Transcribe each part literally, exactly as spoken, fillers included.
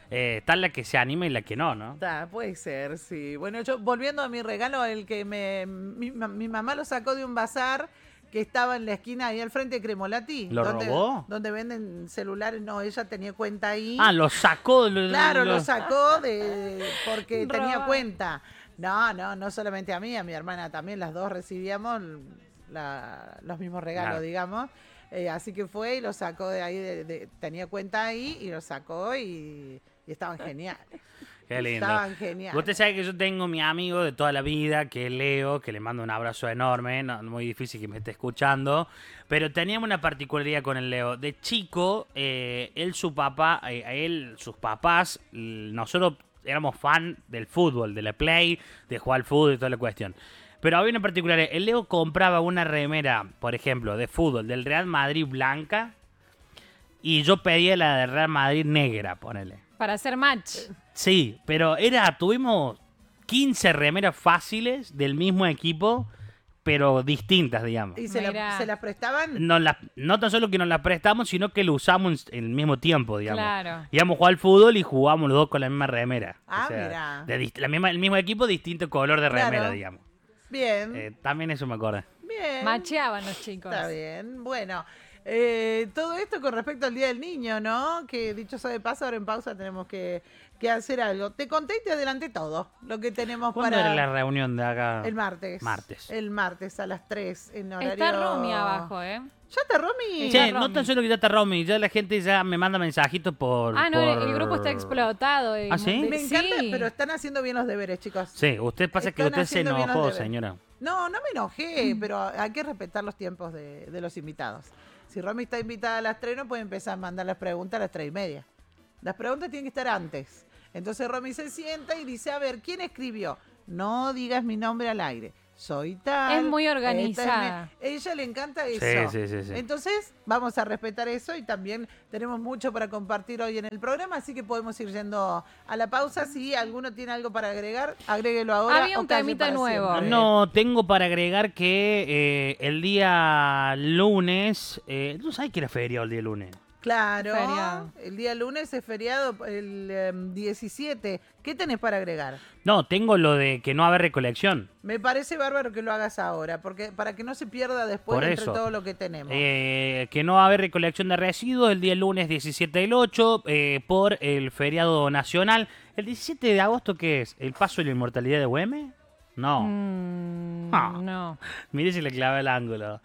Eh, está la que se anima y la que no, ¿no? Ta, puede ser, sí. Bueno, yo volviendo a mi regalo, el que me mi, ma- mi mamá lo sacó de un bazar que estaba en la esquina ahí al frente de Cremolati. ¿Lo donde, robó? Donde venden celulares. No, ella tenía cuenta ahí. Ah, lo sacó. Lo, Claro, lo- lo sacó de porque tenía Robado. cuenta. No, no, no solamente a mí, a mi hermana también, las dos recibíamos la- los mismos regalos, Claro. digamos. Eh, así que fue y lo sacó de ahí, de- de- tenía cuenta ahí y lo sacó y, y estaban geniales. Qué lindo. Estaban geniales. Usted sabe que yo tengo mi amigo de toda la vida, que es Leo, que le mando un abrazo enorme, no, muy difícil que me esté escuchando, pero teníamos una particularidad con el Leo. De chico, eh, él, su papá, eh, a él, sus papás, l- nosotros éramos fan del fútbol, de la play, de jugar al fútbol y toda la cuestión. Pero había una particularidad. El Leo compraba una remera, por ejemplo, de fútbol del Real Madrid blanca y yo pedía la del Real Madrid negra, ponele. Para hacer match. Sí, pero era, tuvimos quince remeras fáciles del mismo equipo, pero distintas, digamos. ¿Y se, la- Mirá. se las prestaban? No, las- no tan solo que nos las prestamos, sino que lo usamos en el mismo tiempo, digamos. Claro. Íbamos a jugar al fútbol y jugábamos los dos con la misma remera. Ah, mirá. de dist- la misma, el mismo equipo, distinto color de Claro. remera, digamos. Bien, Eh, también eso me acuerdo. bien. Macheaban los chicos. Está bien. Bueno, eh, todo esto con respecto al Día del Niño, ¿no? Que dicho sea de paso, ahora en pausa tenemos que, que hacer algo. Te conté y te adelanté todo lo que tenemos ¿Cuándo para era la reunión de acá? el martes. Martes. El martes a las tres en horario... Está Romy abajo, ¿eh? ¿Ya está Romy? Che, Está no Romy. tan solo que ya está Romy, ya la gente ya me manda mensajitos por... Ah, no, el- por- el grupo está explotado. y ¿Ah, sí? mu- Me encanta, sí. pero están haciendo bien los deberes, chicos. Sí, usted pasa que Están usted se haciendo bien los enojó, deberes. señora. No, no me enojé, pero hay que respetar los tiempos de, de los invitados. Si Romy está invitada a las tres, no puede empezar a mandar las preguntas a las tres y media. Las preguntas tienen que estar antes. Entonces Romy se sienta y dice, a ver, ¿quién escribió? No digas mi nombre al aire. Soy tal. Es muy esta es mi-". organizada. Ella le encanta eso. Sí, sí, sí, sí. Entonces, vamos a respetar eso y también tenemos mucho para compartir hoy en el programa, así que podemos ir yendo a la pausa. Si alguno tiene algo para agregar, agréguelo ahora. Había o un calle temita para nuevo. siempre. No, tengo para agregar que eh, el día lunes... Eh, ¿Tú sabes que era feriado el día lunes? Claro, Feriado. el día lunes es feriado, el em, diecisiete. ¿Qué tenés para agregar? No, tengo lo de que no va a haber recolección. Me parece bárbaro que lo hagas ahora, porque para que no se pierda después Por entre eso. todo lo que tenemos. Eh, que no va a haber recolección de residuos el día lunes diecisiete del ocho eh, por el feriado nacional. ¿El diecisiete de agosto qué es? ¿El paso de la inmortalidad de Güemes? No. Mm, Ah. No. Mire si le clavé el ángulo.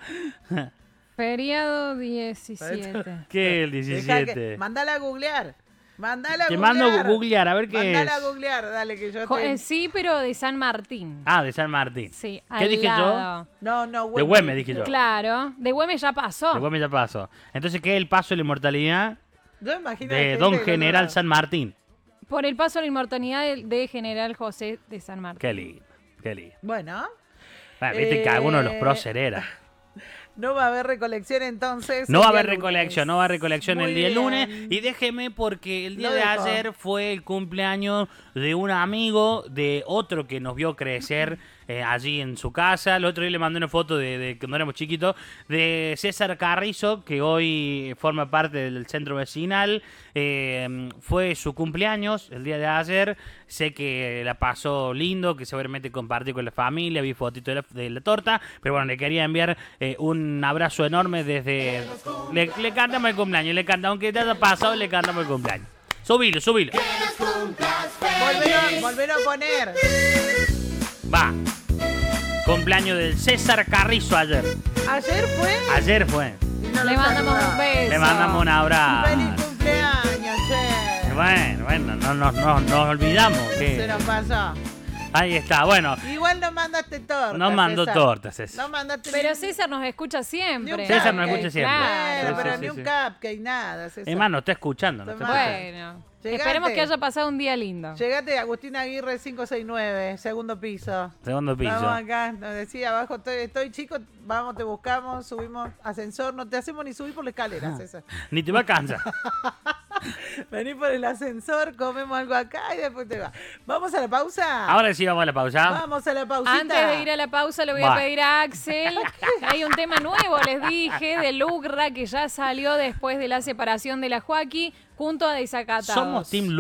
Feriado diecisiete. ¿Qué el Dejá diecisiete? que- mandala a googlear. Mandala a Te googlear. mando a googlear, a ver qué Mandala es. a googlear, dale que yo Jo- te... eh, sí, pero de San Martín. Ah, de San Martín. Sí, ¿Qué al dije yo? lado. No, no, De Güemes dije yo. Claro, de Güemes ya pasó. De Güemes ya pasó. Entonces, ¿qué es el paso de la inmortalidad Yo imagino de que Don gente del General otro San Martín? Por el paso a la inmortalidad de, de General José de San Martín. Qué lindo, qué lindo. lado. Bueno, Ah, Viste que Eh, algunos de los próceres no va a haber recolección entonces. No el va a día haber lunes. recolección, no va a haber recolección Muy el día bien. lunes. Y déjeme porque el día Lo de dejo. ayer fue el cumpleaños de un amigo, de otro que nos vio crecer eh, allí en su casa. El otro día le mandé una foto de, de cuando éramos chiquitos, de César Carrizo, que hoy forma parte del centro vecinal. Eh, fue su cumpleaños el día de ayer. Sé que la pasó lindo, que seguramente compartió con la familia, vi fotitos de la, de la torta. Pero bueno, le quería enviar eh, un abrazo enorme desde... Le, le cantamos el cumpleaños, le cantamos, aunque te haya pasado, le cantamos el cumpleaños. Subilo, subilo. Volvieron, volvieron a poner. Va. Cumpleaños del César Carrizo ayer. Ayer fue. Ayer fue. y no Le lo mandamos saludaba. un beso. Le mandamos un abrazo. Feliz cumpleaños, che. Bueno, bueno, no nos no, nos olvidamos. Se Que... nos pasó. Ahí está, bueno. Igual no mandaste torta. No mandó César. tortas, César. No mandaste Pero ni- César nos escucha siempre. Ni un César nos cupcake. escucha siempre. Claro. Bueno, Sí, pero sí, ni sí, un sí. cupcake, nada, César. Hermano, está escuchando. ¿No está Tomá. escuchando? Bueno, Llegate. esperemos que haya pasado un día lindo. Llegate, Agustín Aguirre cinco seis nueve, segundo piso. Segundo piso. Vamos acá, nos decía abajo, estoy, estoy chico, vamos, te buscamos, subimos ascensor, no te hacemos ni subir por la escalera, César. Ni te va a cansar. Vení por el ascensor, comemos algo acá y después te va. ¿Vamos a la pausa? Ahora sí vamos a la pausa. Vamos a la pausita. Antes de ir a la pausa le voy Va. a pedir a Axel. Hay un tema nuevo, les dije, de Lugra que ya salió después de la separación de la Joaquí junto a Desacatados. Somos Team